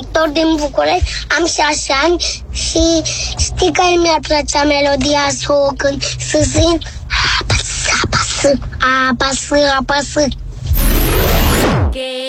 Victor din București, am 6 ani și știi că mi-ar plăcea melodia să o cânt, să zic apasă, apasă, apasă, apasă.